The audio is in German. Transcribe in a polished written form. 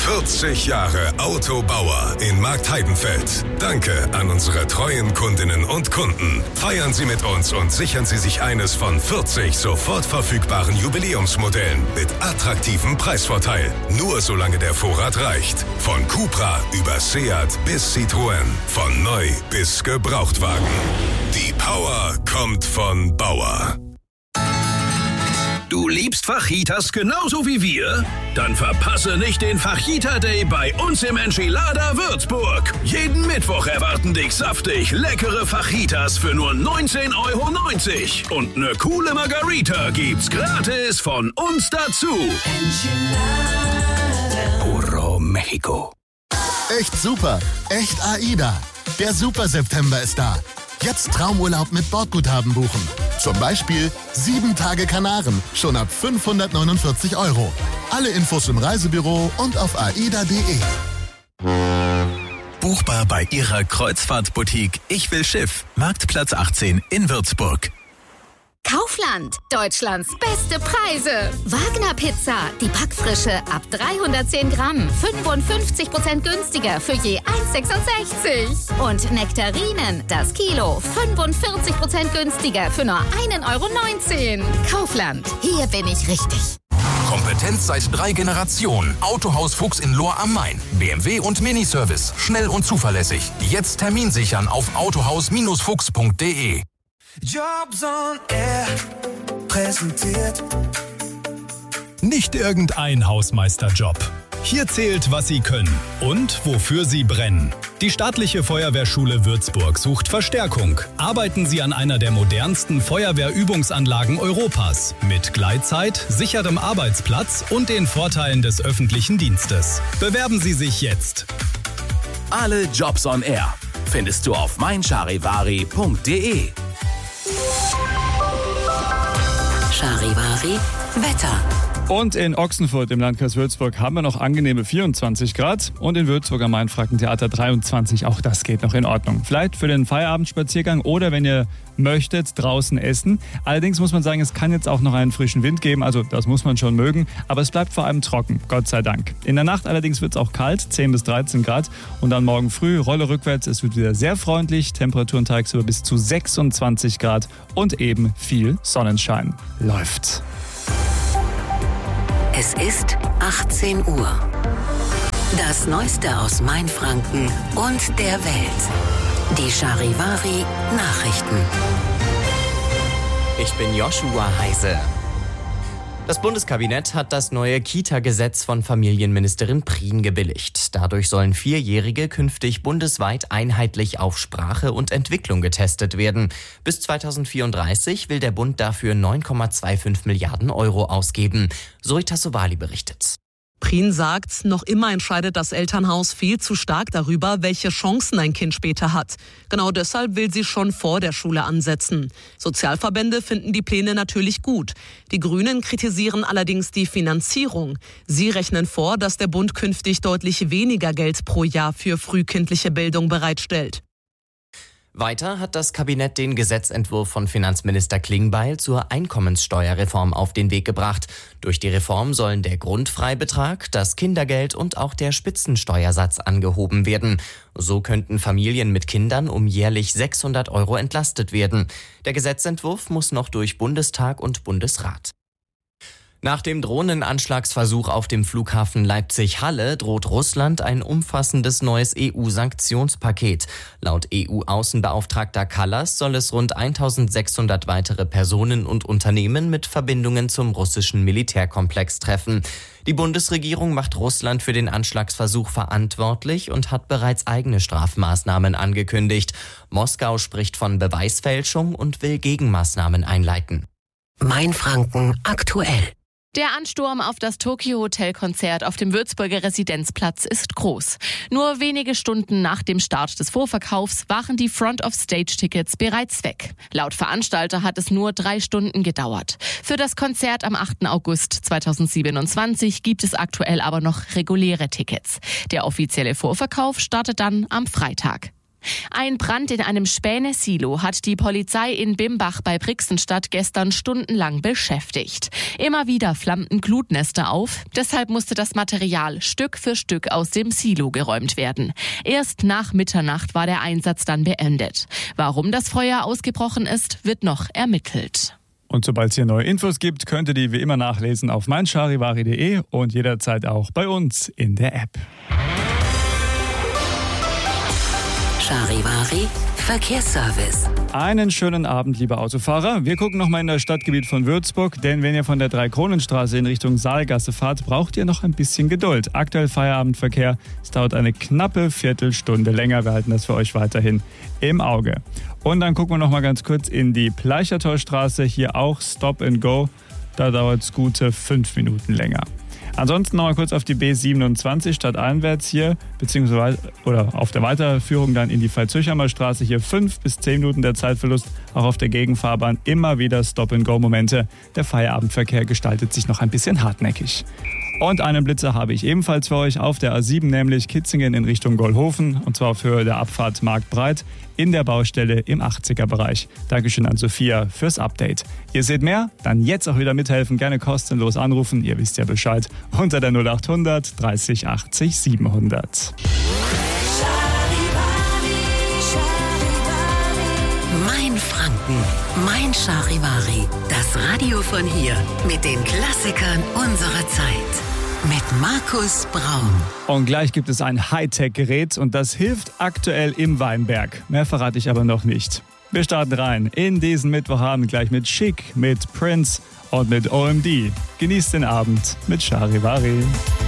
40 Jahre Autobauer in Marktheidenfeld. Danke an unsere treuen Kundinnen und Kunden. Feiern Sie mit uns und sichern Sie sich eines von 40 sofort verfügbaren Jubiläumsmodellen mit attraktivem Preisvorteil. Nur solange der Vorrat reicht. Von Cupra über Seat bis Citroën. Von neu bis Gebrauchtwagen. Die Power kommt von Bauer. Du liebst Fajitas genauso wie wir? Dann verpasse nicht den Fajita Day bei uns im Enchilada Würzburg. Jeden Mittwoch erwarten dich saftig leckere Fajitas für nur 19,90 €. Und eine coole Margarita gibt's gratis von uns dazu. Puro Mexico. Echt super, echt AIDA. Der Super September ist da. Jetzt Traumurlaub mit Bordguthaben buchen. Zum Beispiel 7 Tage Kanaren, schon ab 549 €. Alle Infos im Reisebüro und auf aida.de. Buchbar bei Ihrer Kreuzfahrtboutique Ich will Schiff, Marktplatz 18 in Würzburg. Kaufland, Deutschlands beste Preise. Wagner Pizza, die Backfrische ab 310 Gramm, 55% günstiger für je 1,66 €. Und Nektarinen, das Kilo, 45% günstiger für nur 1,19 €. Kaufland, hier bin ich richtig. Kompetenz seit 3 Generationen. Autohaus Fuchs in Lohr am Main. BMW und Miniservice. Schnell und zuverlässig. Jetzt Termin sichern auf autohaus-fuchs.de. Jobs on Air präsentiert. Nicht irgendein Hausmeisterjob. Hier zählt, was Sie können und wofür Sie brennen. Die staatliche Feuerwehrschule Würzburg sucht Verstärkung. Arbeiten Sie an einer der modernsten Feuerwehrübungsanlagen Europas mit Gleitzeit, sicherem Arbeitsplatz und den Vorteilen des öffentlichen Dienstes. Bewerben Sie sich jetzt. Alle Jobs on Air findest du auf meincharivari.de. Charivari Wetter. Und in Ochsenfurt im Landkreis Würzburg haben wir noch angenehme 24 Grad und in Würzburg am Mainfrankentheater 23. Auch das geht noch in Ordnung. Vielleicht für den Feierabendspaziergang oder wenn ihr möchtet, draußen essen. Allerdings muss man sagen, es kann jetzt auch noch einen frischen Wind geben, also das muss man schon mögen. Aber es bleibt vor allem trocken, Gott sei Dank. In der Nacht allerdings wird es auch kalt, 10 bis 13 Grad. Und dann morgen früh, Rolle rückwärts, es wird wieder sehr freundlich. Temperaturen tagsüber bis zu 26 Grad und eben viel Sonnenschein. Läuft. Es ist 18 Uhr. Das Neueste aus Mainfranken und der Welt. Die Charivari Nachrichten. Ich bin Joshua Heise. Das Bundeskabinett hat das neue Kita-Gesetz von Familienministerin Prien gebilligt. Dadurch sollen 4-Jährige künftig bundesweit einheitlich auf Sprache und Entwicklung getestet werden. Bis 2034 will der Bund dafür 9,25 Milliarden € ausgeben. Zoe Tassovali berichtet. Prien sagt, noch immer entscheidet das Elternhaus viel zu stark darüber, welche Chancen ein Kind später hat. Genau deshalb will sie schon vor der Schule ansetzen. Sozialverbände finden die Pläne natürlich gut. Die Grünen kritisieren allerdings die Finanzierung. Sie rechnen vor, dass der Bund künftig deutlich weniger Geld pro Jahr für frühkindliche Bildung bereitstellt. Weiter hat das Kabinett den Gesetzentwurf von Finanzminister Klingbeil zur Einkommenssteuerreform auf den Weg gebracht. Durch die Reform sollen der Grundfreibetrag, das Kindergeld und auch der Spitzensteuersatz angehoben werden. So könnten Familien mit Kindern um jährlich 600 € entlastet werden. Der Gesetzentwurf muss noch durch Bundestag und Bundesrat. Nach dem Drohnenanschlagsversuch auf dem Flughafen Leipzig-Halle droht Russland ein umfassendes neues EU-Sanktionspaket. Laut EU-Außenbeauftragter Kallas soll es rund 1600 weitere Personen und Unternehmen mit Verbindungen zum russischen Militärkomplex treffen. Die Bundesregierung macht Russland für den Anschlagsversuch verantwortlich und hat bereits eigene Strafmaßnahmen angekündigt. Moskau spricht von Beweisfälschung und will Gegenmaßnahmen einleiten. Mainfranken aktuell. Der Ansturm auf das Tokyo-Hotel-Konzert auf dem Würzburger Residenzplatz ist groß. Nur wenige Stunden nach dem Start des Vorverkaufs waren die Front-of-Stage-Tickets bereits weg. Laut Veranstalter hat es nur 3 Stunden gedauert. Für das Konzert am 8. August 2027 gibt es aktuell aber noch reguläre Tickets. Der offizielle Vorverkauf startet dann am Freitag. Ein Brand in einem Späne-Silo hat die Polizei in Bimbach bei Brixenstadt gestern stundenlang beschäftigt. Immer wieder flammten Glutnester auf, deshalb musste das Material Stück für Stück aus dem Silo geräumt werden. Erst nach Mitternacht war der Einsatz dann beendet. Warum das Feuer ausgebrochen ist, wird noch ermittelt. Und sobald es hier neue Infos gibt, könnt ihr die wie immer nachlesen auf meincharivari.de und jederzeit auch bei uns in der App. Charivari Verkehrsservice. Einen schönen Abend, liebe Autofahrer. Wir gucken nochmal in das Stadtgebiet von Würzburg, denn wenn ihr von der Dreikronenstraße in Richtung Saalgasse fahrt, braucht ihr noch ein bisschen Geduld. Aktuell Feierabendverkehr. Es dauert eine knappe Viertelstunde länger. Wir halten das für euch weiterhin im Auge. Und dann gucken wir nochmal ganz kurz in die Pleichertorstraße. Hier auch Stop and Go. Da dauert es gute 5 Minuten länger. Ansonsten nochmal kurz auf die B27 stadteinwärts hier, beziehungsweise oder auf der Weiterführung dann in die Pfalz-Hürchheimer Straße. Hier 5 bis 10 Minuten der Zeitverlust. Auch auf der Gegenfahrbahn immer wieder Stop-and-Go-Momente. Der Feierabendverkehr gestaltet sich noch ein bisschen hartnäckig. Und einen Blitzer habe ich ebenfalls für euch auf der A7, nämlich Kitzingen in Richtung Gollhofen, und zwar auf Höhe der Abfahrt Marktbreit in der Baustelle im 80er-Bereich. Dankeschön an Sophia fürs Update. Ihr seht mehr? Dann jetzt auch wieder mithelfen, gerne kostenlos anrufen, ihr wisst ja Bescheid, unter der 0800 30 80 700. Mein Franken, mein Charivari, das Radio von hier mit den Klassikern unserer Zeit. Mit Markus Braun. Und gleich gibt es ein Hightech-Gerät und das hilft aktuell im Weinberg. Mehr verrate ich aber noch nicht. Wir starten rein in diesen Mittwochabend gleich mit Chic, mit Prince und mit OMD. Genießt den Abend mit Charivari.